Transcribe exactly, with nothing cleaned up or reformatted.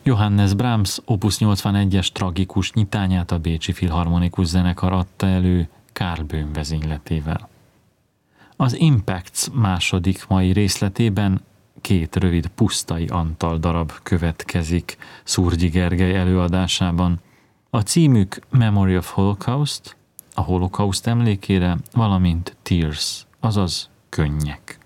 Johannes Brahms opus nyolcvanegyes tragikus nyitányát a Bécsi Filharmonikus Zenekar adta elő Karl Böhm vezényletével. Az Impacts második mai részletében két rövid Pusztai Antal darab következik Szurgyi Gergely előadásában. A címük Memory of Holocaust, a holokauszt emlékére, valamint Tears, azaz könnyek.